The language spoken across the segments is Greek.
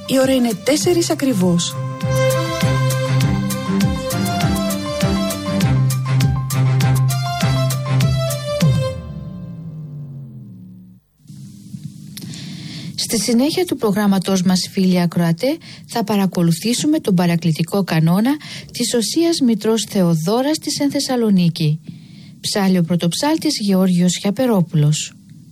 Η ώρα είναι 4 ακριβώς. Στη συνέχεια του προγράμματός μας, φίλοι ακροατέ, θα παρακολουθήσουμε τον παρακλητικό κανόνα της Οσίας Μητρός Θεοδόρας της εν Θεσσαλονίκη. Ψάλλει ο πρωτοψάλτης Γεώργιος Χιαπερόπουλος.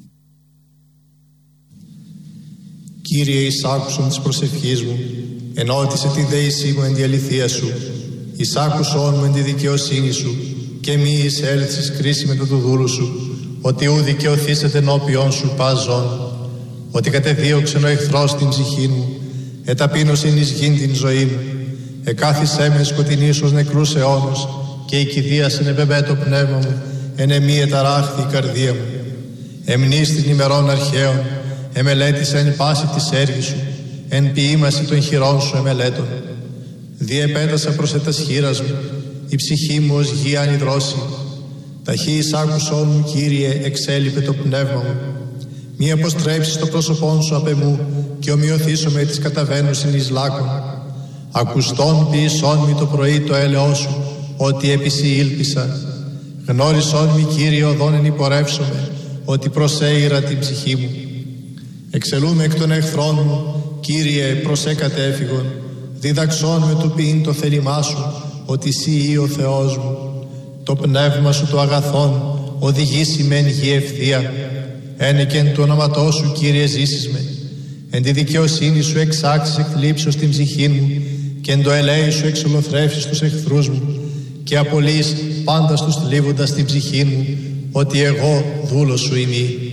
Κύριε, εισάκουσον της προσευχής μου, ενώτισε τη δέησή μου εν τη αληθεία σου, εισάκουσον μου εν τη δικαιοσύνη σου, και μη εισέλθεις κρίση με το του δούλου σου, ότι ου δικαιωθήσετε ενώπιον σου πας ζών, ότι κατεδίωξεν ο εχθρός την ψυχή μου, εταπείνωσεν εις γην την ζωή μου, εκάθισέ με σκοτεινής ως νεκρούς αιώνους, και η κηδείασεν επεμπέ το πνεύμα μου, εν εμή εταράχθη η καρδία μου. Εμνείς την ημερών αρχαίων, εμελέτησα εν πάση της έργης σου, εν ποίημαση των χειρών σου εμελέτων. Διεπέτασα προς ετας χείρας μου, η ψυχή μου ως γη ανιδρώση. Ταχύ εισάκουσόν μου, Κύριε, εξέλιπε το πνεύμα μου. Μη αποστρέψεις το πρόσωπόν σου απ' εμού, και ομοιωθήσω με τις καταβαίνουσιν εις λάκων. Ακουστών ποιησόν μη το πρωί το έλεό σου, ότι επισή ήλπισα. Γνώρισόν μη, Κύριε, οδόν εν υπορεύσομαι, ότι προσέειρα την ψυχή μου. Εξελούμε εκ των εχθρών μου, Κύριε, προσέκατε έφυγον. Δίδαξόν με του ποιήν το θέλημά σου, ότι εσύ ή ο Θεός μου. Το πνεύμα σου το αγαθόν οδηγήσει με εν γη ευθεία. Ένεκεν του όνοματό σου, Κύριε, ζήσεις με. Εν τη δικαιοσύνη σου εξάξεις εκ θλίψεως την ψυχή μου, και εν το ελέη σου εξολοθρεύσεις τους εχθρούς μου, και απολύεις πάντα στους θλίβοντας την ψυχή μου, ότι εγώ δούλος σου είμαι.